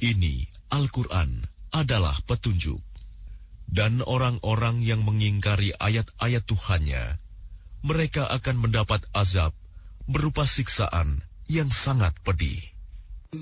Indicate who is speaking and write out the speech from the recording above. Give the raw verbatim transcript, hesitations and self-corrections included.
Speaker 1: Ini Al-Quran adalah petunjuk. Dan orang-orang yang mengingkari ayat-ayat Tuhannya, mereka akan mendapat azab berupa siksaan yang sangat pedih.